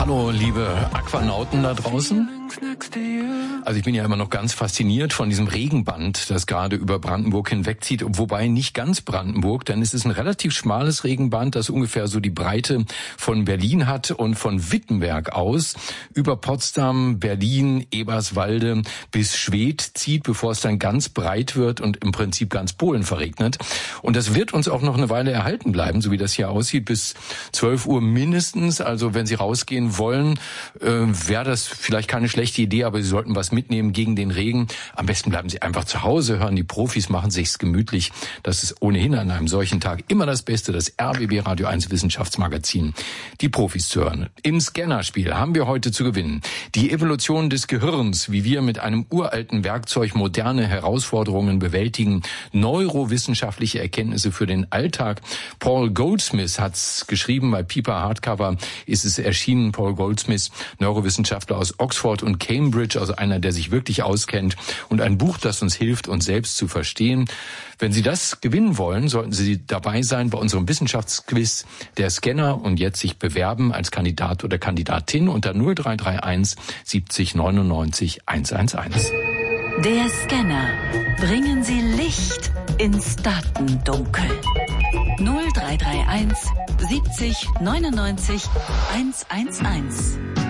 Hallo, liebe Aquanauten da draußen. Also ich bin ja immer noch ganz fasziniert von diesem Regenband, das gerade über Brandenburg hinwegzieht. Wobei nicht ganz Brandenburg, denn es ist ein relativ schmales Regenband, das ungefähr so die Breite von Berlin hat und von Wittenberg aus über Potsdam, Berlin, Eberswalde bis Schwedt zieht, bevor es dann ganz breit wird und im Prinzip ganz Polen verregnet. Und das wird uns auch noch eine Weile erhalten bleiben, so wie das hier aussieht, bis 12 Uhr mindestens. Also wenn Sie rausgehen wollen, wäre das vielleicht keine schlechte Idee, aber Sie sollten was mitnehmen gegen den Regen. Am besten bleiben Sie einfach zu Hause, hören die Profis, machen sich's gemütlich. Das ist ohnehin an einem solchen Tag immer das Beste, das RBB Radio 1 Wissenschaftsmagazin, die Profis zu hören. Im Scannerspiel haben wir heute zu gewinnen die Evolution des Gehirns, wie wir mit einem uralten Werkzeug moderne Herausforderungen bewältigen, neurowissenschaftliche Erkenntnisse für den Alltag. Paul Goldsmith hat's geschrieben, bei Piper Hardcover ist es erschienen. Paul Goldsmith, Neurowissenschaftler aus Oxford und Cambridge, also einer, der sich wirklich auskennt, und ein Buch, das uns hilft, uns selbst zu verstehen. Wenn Sie das gewinnen wollen, sollten Sie dabei sein bei unserem Wissenschaftsquiz der Scanner und jetzt sich bewerben als Kandidat oder Kandidatin unter 0331 70 99 111. Der Scanner. Bringen Sie Licht ins Datendunkel. 0331 70 99 111.